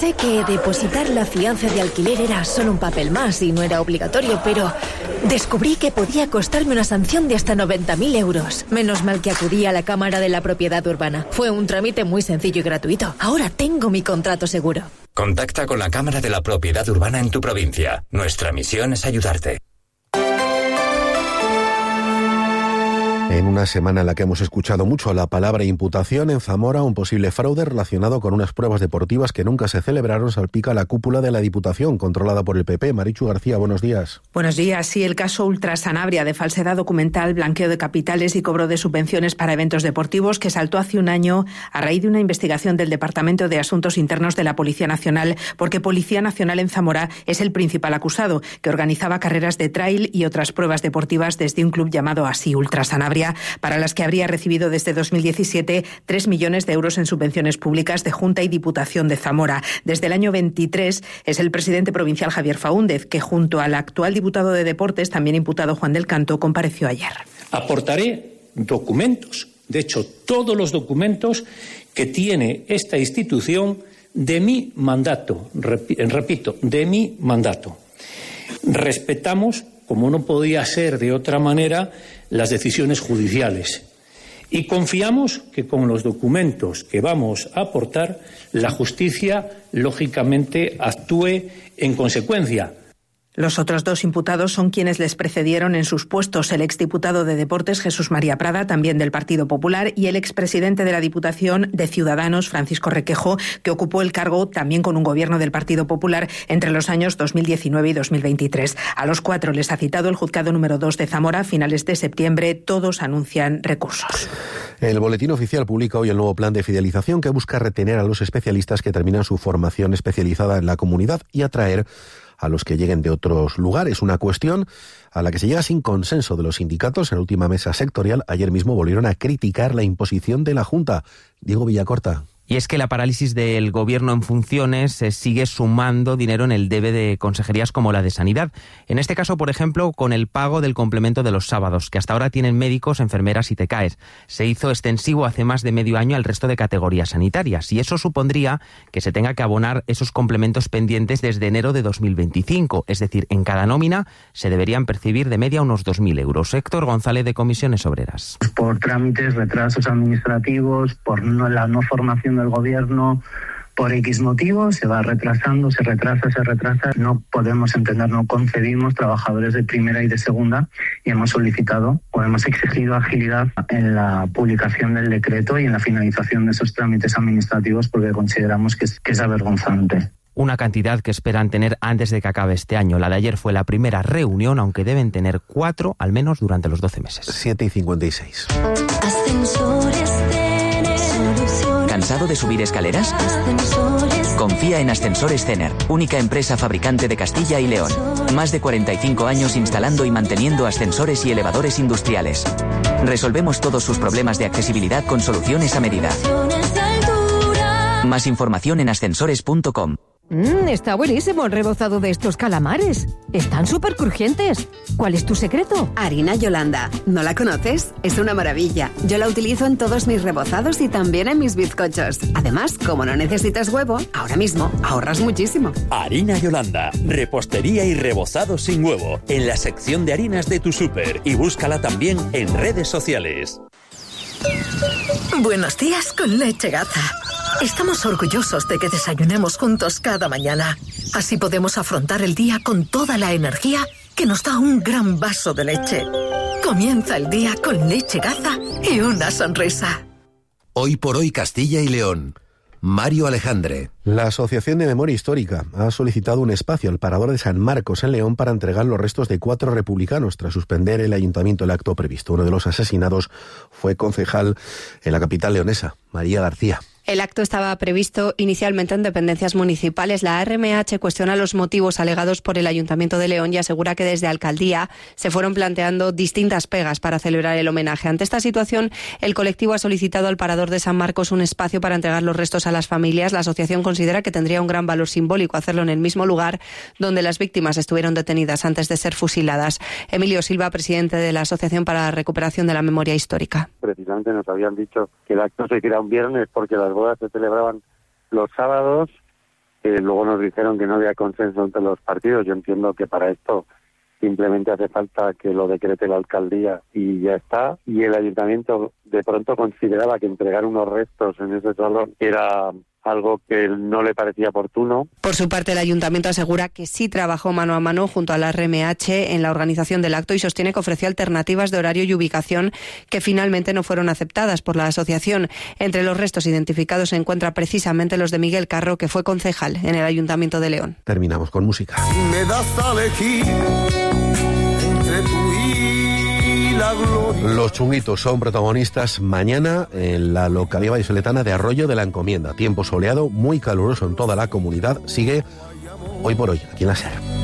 Sé que depositar la fianza de alquiler era solo un papel más y no era obligatorio, pero descubrí que podía costarme una sanción de hasta 90.000 euros. Menos mal que acudí a la Cámara de la Propiedad Urbana. Fue un trámite muy sencillo y gratuito. Ahora tengo mi contrato seguro. Contacta con la Cámara de la Propiedad Urbana en tu provincia. Nuestra misión es ayudarte. En una semana en la que hemos escuchado mucho la palabra imputación, en Zamora un posible fraude relacionado con unas pruebas deportivas que nunca se celebraron salpica la cúpula de la Diputación, controlada por el PP. Marichu García, buenos días. Buenos días. Sí, el caso Ultra Sanabria de falsedad documental, blanqueo de capitales y cobro de subvenciones para eventos deportivos que saltó hace un año a raíz de una investigación del Departamento de Asuntos Internos de la Policía Nacional, porque Policía Nacional en Zamora es el principal acusado, que organizaba carreras de trail y otras pruebas deportivas desde un club llamado así Ultra Sanabria, para las que habría recibido desde 2017 3 millones de euros en subvenciones públicas de Junta y Diputación de Zamora. Desde el año 23 es el presidente provincial Javier Faúndez, que junto al actual diputado de Deportes, también imputado Juan del Canto, compareció ayer. Aportaré documentos, de hecho todos los documentos que tiene esta institución de mi mandato, repito, de mi mandato. Respetamos, como no podía ser de otra manera, las decisiones judiciales. Y confiamos que con los documentos que vamos a aportar, la justicia, lógicamente, actúe en consecuencia. Los otros dos imputados son quienes les precedieron en sus puestos, el exdiputado de Deportes Jesús María Prada, también del Partido Popular, y el expresidente de la Diputación de Ciudadanos, Francisco Requejo, que ocupó el cargo también con un gobierno del Partido Popular entre los años 2019 y 2023. A los cuatro les ha citado el juzgado número 2 de Zamora a finales de septiembre. Todos anuncian recursos. El Boletín Oficial publica hoy el nuevo plan de fidelización que busca retener a los especialistas que terminan su formación especializada en la comunidad y atraer a los que lleguen de otros lugares. Una cuestión a la que se llega sin consenso de los sindicatos. En la última mesa sectorial, ayer mismo volvieron a criticar la imposición de la Junta. Diego Villacorta. Y es que la parálisis del gobierno en funciones sigue sumando dinero en el debe de consejerías como la de Sanidad. En este caso, por ejemplo, con el pago del complemento de los sábados, que hasta ahora tienen médicos, enfermeras y TCAEs. Se hizo extensivo hace más de medio año al resto de categorías sanitarias y eso supondría que se tenga que abonar esos complementos pendientes desde enero de 2025. Es decir, en cada nómina se deberían percibir de media unos 2.000 euros. Héctor González, de Comisiones Obreras. Por trámites, retrasos administrativos, por la no formación del gobierno, por X motivos, se va retrasando, se retrasa. No podemos entender, no concebimos trabajadores de primera y de segunda y hemos solicitado o hemos exigido agilidad en la publicación del decreto y en la finalización de esos trámites administrativos porque consideramos que es avergonzante. Una cantidad que esperan tener antes de que acabe este año. La de ayer fue la primera reunión, aunque deben tener 4 al menos durante los 12 meses. 7:56. ¿Cansado de subir escaleras? Confía en Ascensores Cener, única empresa fabricante de Castilla y León. Más de 45 años instalando y manteniendo ascensores y elevadores industriales. Resolvemos todos sus problemas de accesibilidad con soluciones a medida. Más información en ascensores.com. Está buenísimo el rebozado de estos calamares. Están súper crujientes. ¿Cuál es tu secreto? Harina Yolanda. ¿No la conoces? Es una maravilla. Yo la utilizo en todos mis rebozados y también en mis bizcochos. Además, como no necesitas huevo, ahora mismo ahorras muchísimo. Harina Yolanda. Repostería y rebozado sin huevo. En la sección de harinas de tu súper. Y búscala también en redes sociales. Buenos días con Leche Gaza. Estamos orgullosos de que desayunemos juntos cada mañana. Así podemos afrontar el día con toda la energía que nos da un gran vaso de leche. Comienza el día con Leche Gaza y una sonrisa. Hoy por hoy Castilla y León. Mario Alejandre. La Asociación de Memoria Histórica ha solicitado un espacio al Parador de San Marcos en León para entregar los restos de 4 republicanos tras suspender el ayuntamiento el acto previsto. Uno de los asesinados fue concejal en la capital leonesa, María García. El acto estaba previsto inicialmente en dependencias municipales. La RMH cuestiona los motivos alegados por el Ayuntamiento de León y asegura que desde Alcaldía se fueron planteando distintas pegas para celebrar el homenaje. Ante esta situación, el colectivo ha solicitado al Parador de San Marcos un espacio para entregar los restos a las familias. La asociación considera que tendría un gran valor simbólico hacerlo en el mismo lugar donde las víctimas estuvieron detenidas antes de ser fusiladas. Emilio Silva, presidente de la Asociación para la Recuperación de la Memoria Histórica. Precisamente nos habían dicho que el acto se hiciera un viernes porque las bodas se celebraban los sábados Luego nos dijeron que no había consenso entre los partidos. Yo entiendo que para esto simplemente hace falta que lo decrete la alcaldía y ya está. Y el ayuntamiento de pronto consideraba que entregar unos restos en ese salón era algo que no le parecía oportuno. Por su parte, el ayuntamiento asegura que sí trabajó mano a mano junto a la RMH en la organización del acto y sostiene que ofreció alternativas de horario y ubicación que finalmente no fueron aceptadas por la asociación. Entre los restos identificados se encuentran precisamente los de Miguel Carro, que fue concejal en el Ayuntamiento de León. Terminamos con música. Me das a elegir entre tú y la gloria. Los Chunguitos son protagonistas mañana en la localidad vallisoletana de Arroyo de la Encomienda. Tiempo soleado, muy caluroso en toda la comunidad. Sigue Hoy por Hoy, aquí en la SER.